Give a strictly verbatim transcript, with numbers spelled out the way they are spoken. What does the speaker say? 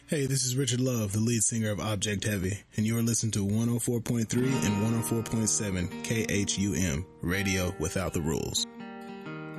Hey, this is Richard Love, the lead singer of Object Heavy, and you're listening to one oh four point three and one oh four point seven K H U M, Radio Without the Rules.